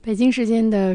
北京时间的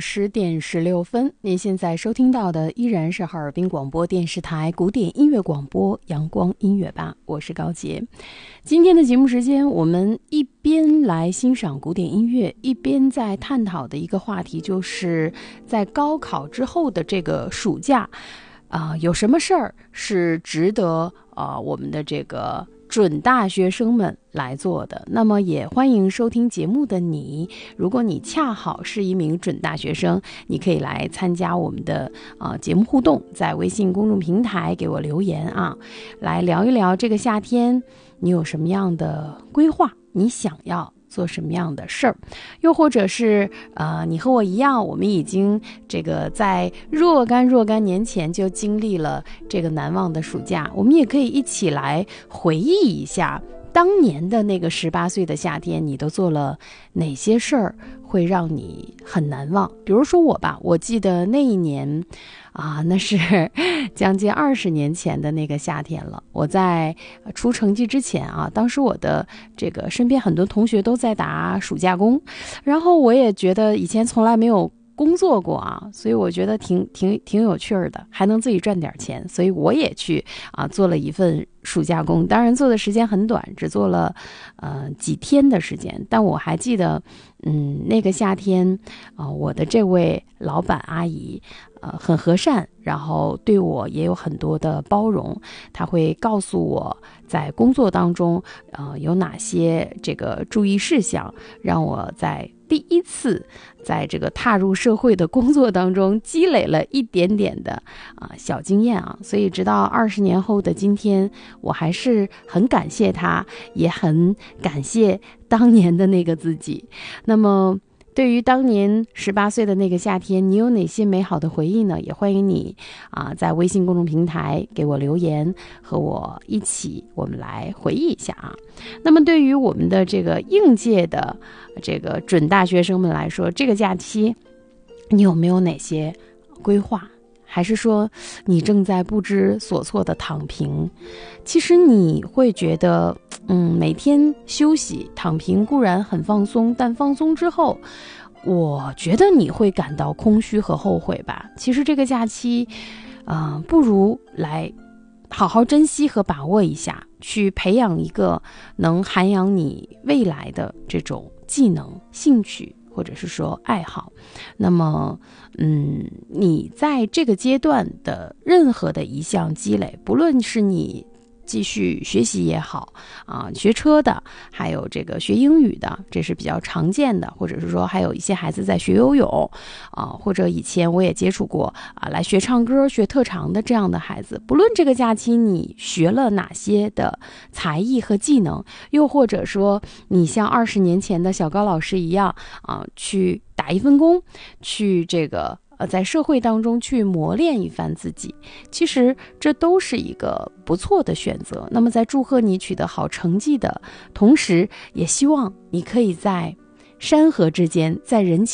10:16，您现在收听到的依然是哈尔滨广播电视台古典音乐广播阳光音乐吧，我是高洁。今天的节目时间，我们一边来欣赏古典音乐，一边在探讨的一个话题，就是在高考之后的这个暑假有什么事儿是值得我们的这个准大学生们来做的。那么也欢迎收听节目的你，如果你恰好是一名准大学生，你可以来参加我们的节目互动，在微信公众平台给我留言来聊一聊这个夏天你有什么样的规划，你想要做什么样的事儿，又或者是你和我一样，我们已经这个在若干年前就经历了这个难忘的暑假，我们也可以一起来回忆一下当年的那个18岁的夏天，你都做了哪些事儿会让你很难忘。比如说我吧，我记得那一年那是将近20年前的那个夏天了。我在出成绩之前当时我的这个身边很多同学都在打暑假工，然后我也觉得以前从来没有工作过所以我觉得挺有趣的，还能自己赚点钱，所以我也去做了一份暑假工。当然做的时间很短，只做了几天的时间，但我还记得那个夏天我的这位老板阿姨很和善，然后对我也有很多的包容，她会告诉我在工作当中有哪些这个注意事项，让我在第一次在这个踏入社会的工作当中积累了一点点的小经验所以直到20年后的今天，我还是很感谢他，也很感谢当年的那个自己。那么对于当年18岁的那个夏天，你有哪些美好的回忆呢？也欢迎你在微信公众平台给我留言，和我一起我们来回忆一下那么对于我们的这个应届的这个准大学生们来说，这个假期你有没有哪些规划？还是说你正在不知所措的躺平？其实你会觉得每天休息躺平固然很放松，但放松之后我觉得你会感到空虚和后悔吧。其实这个假期不如来好好珍惜和把握一下，去培养一个能涵养你未来的这种技能、兴趣或者是说爱好。那么你在这个阶段的任何的一项积累，不论是你继续学习也好学车的，还有这个学英语的，这是比较常见的，或者是说还有一些孩子在学游泳或者以前我也接触过来学唱歌学特长的这样的孩子。不论这个假期你学了哪些的才艺和技能，又或者说你像20年前的小高老师一样去打一份工，去这个在社会当中去磨练一番自己，其实这都是一个不错的选择。那么在祝贺你取得好成绩的同时，也希望你可以在山河之间，在人情